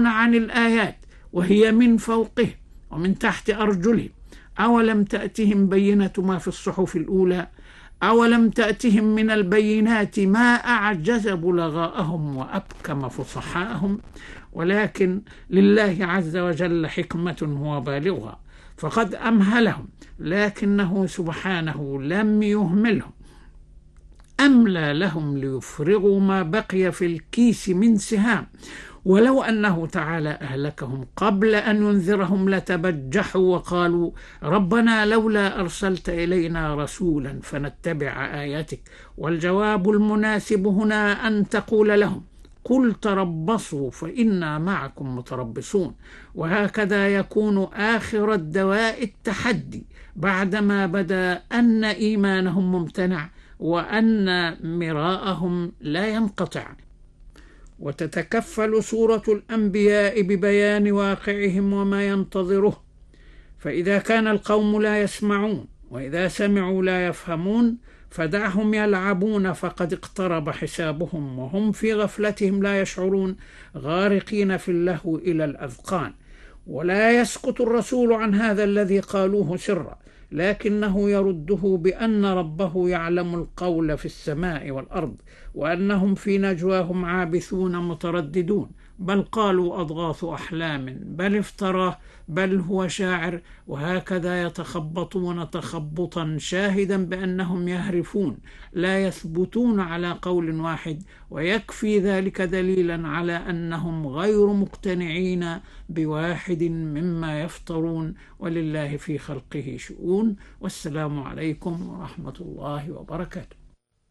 عن الآيات وهي من فوقه ومن تحت أرجله. أولم تأتهم بينة ما في الصحف الأولى أولم تأتهم من البينات ما أعجز بلغاءهم وأبكم فصحاءهم. ولكن لله عز وجل حكمة هو بالغها، فقد أمهلهم لكنه سبحانه لم يهملهم، أملى لهم ليفرغوا ما بقي في الكيس من سهام. ولو أنه تعالى أهلكهم قبل أن ينذرهم لتبجحوا وقالوا ربنا لولا أرسلت إلينا رسولا فنتبع آياتك. والجواب المناسب هنا أن تقول لهم قل تربصوا فإنا معكم متربصون. وهكذا يكون آخر الدواء التحدي بعدما بدا أن إيمانهم ممتنع وأن مراءهم لا ينقطع. وتتكفل سورة الأنبياء ببيان واقعهم وما ينتظره، فإذا كان القوم لا يسمعون وإذا سمعوا لا يفهمون فدعهم يلعبون، فقد اقترب حسابهم وهم في غفلتهم لا يشعرون، غارقين في اللهو إلى الأذقان. ولا يسكت الرسول عن هذا الذي قالوه سرا، لكنه يرده بأن ربه يعلم القول في السماء والأرض، وأنهم في نجواهم عابثون مترددون، بل قالوا أضغاث أحلام، بل افتراه، بل هو شاعر. وهكذا يتخبطون تخبطا شاهدا بأنهم يهرفون لا يثبتون على قول واحد، ويكفي ذلك دليلا على أنهم غير مقتنعين بواحد مما يفترون. ولله في خلقه شؤون. والسلام عليكم ورحمة الله وبركاته.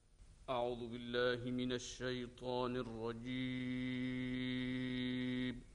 أعوذ بالله من الشيطان الرجيم.